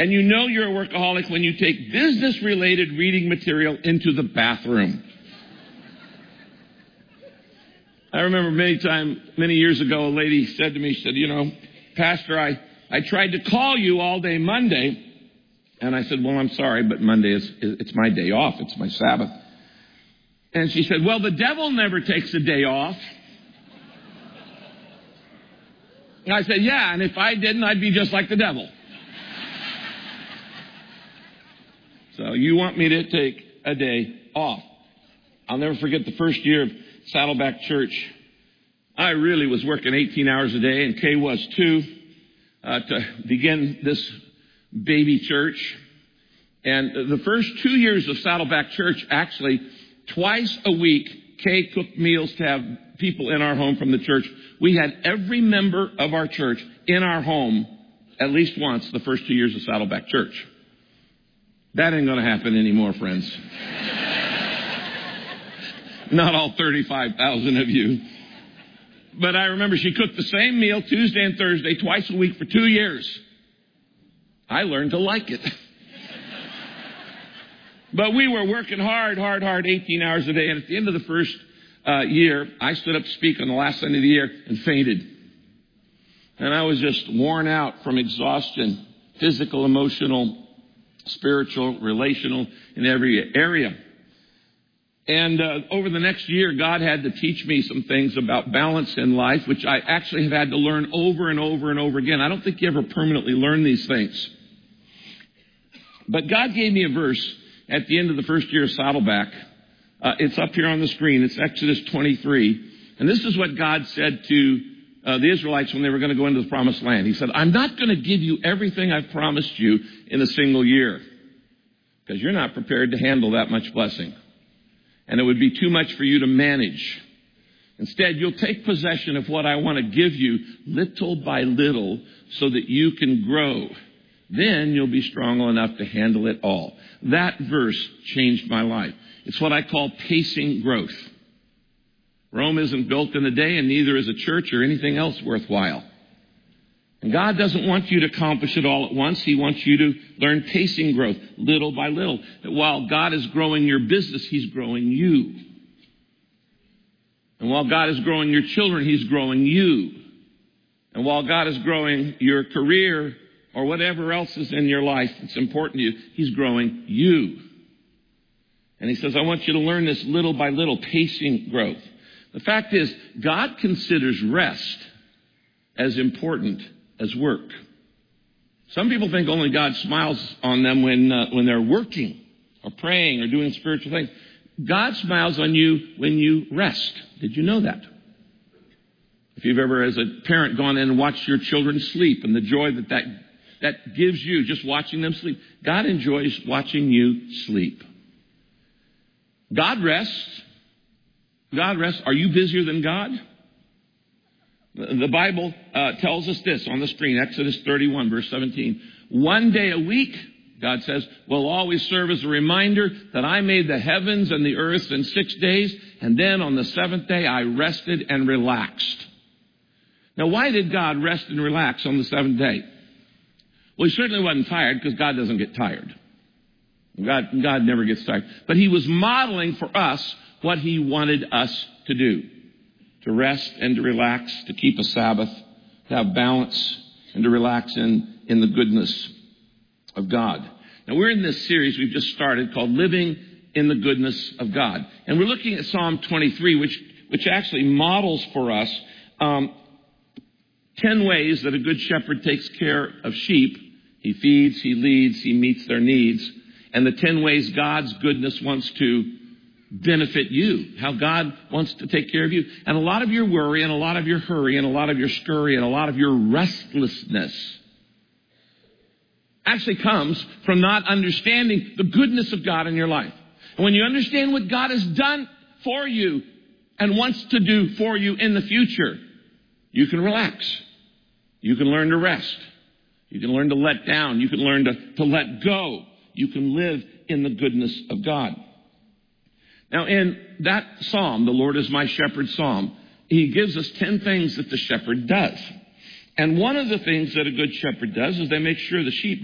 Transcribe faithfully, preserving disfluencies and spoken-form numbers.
And you know you're a workaholic when you take business-related reading material into the bathroom. I remember many times, many years ago, a lady said to me, she said, you know, Pastor, I, I tried to call you all day Monday. And I said, well, I'm sorry, but Monday is, it's my day off. It's my Sabbath. And she said, well, the devil never takes a day off. And I said, yeah, and if I didn't, I'd be just like the devil. So you want me to take a day off. I'll never forget the first year of Saddleback Church. I really was working eighteen hours a day, and Kay was too, uh, to begin this baby church. And the first two years of Saddleback Church, actually, twice a week, Kay cooked meals to have people in our home from the church. We had every member of our church in our home at least once the first two years of Saddleback Church. That ain't going to happen anymore, friends. Not all thirty-five thousand of you. But I remember she cooked the same meal Tuesday and Thursday, twice a week for two years. I learned to like it. But we were working hard, hard, hard, eighteen hours a day. And at the end of the first uh, year, I stood up to speak on the last Sunday of the year and fainted. And I was just worn out from exhaustion, physical, emotional, spiritual, relational, in every area. And uh, over the next year, God had to teach me some things about balance in life, which I actually have had to learn over and over and over again. I don't think you ever permanently learn these things. But God gave me a verse at the end of the first year of Saddleback. Uh, it's up here on the screen. It's Exodus twenty-three. And this is what God said to uh, the Israelites when they were going to go into the promised land. He said, I'm not going to give you everything I've promised you in a single year, because you're not prepared to handle that much blessing. And it would be too much for you to manage. Instead, you'll take possession of what I want to give you little by little so that you can grow. Then you'll be strong enough to handle it all. That verse changed my life. It's what I call pacing growth. Rome isn't built in a day, and neither is a church or anything else worthwhile. And God doesn't want you to accomplish it all at once. He wants you to learn pacing growth, little by little. That while God is growing your business, He's growing you. And while God is growing your children, He's growing you. And while God is growing your career or whatever else is in your life that's important to you, He's growing you. And He says, I want you to learn this little by little, pacing growth. The fact is, God considers rest as important as work. Some people think only God smiles on them when uh, when they're working or praying or doing spiritual things. God smiles on you when you rest. Did you know that? If you've ever, as a parent, gone in and watched your children sleep and the joy that that, that gives you just watching them sleep, God enjoys watching you sleep. God rests. God rests. Are you busier than God? The Bible uh, tells us this on the screen, Exodus thirty-one, verse seventeen. One day a week, God says, will always serve as a reminder that I made the heavens and the earth in six days, and then on the seventh day I rested and relaxed. Now, why did God rest and relax on the seventh day? Well, He certainly wasn't tired, because God doesn't get tired. God, God never gets tired. But He was modeling for us what He wanted us to do. To rest and to relax, to keep a Sabbath, to have balance, and to relax in, in the goodness of God. Now, we're in this series we've just started called Living in the Goodness of God. And we're looking at Psalm twenty-three, which, which actually models for us um, ten ways that a good shepherd takes care of sheep. He feeds, he leads, he meets their needs. And the ten ways God's goodness wants to benefit you, how God wants to take care of you. And a lot of your worry and a lot of your hurry and a lot of your scurry and a lot of your restlessness actually comes from not understanding the goodness of God in your life. And when you understand what God has done for you and wants to do for you in the future, you can relax. You can learn to rest. You can learn to let down. You can learn to, to let go. You can live in the goodness of God. Now, in that psalm, the Lord is my shepherd psalm, He gives us ten things that the shepherd does. And one of the things that a good shepherd does is they make sure the sheep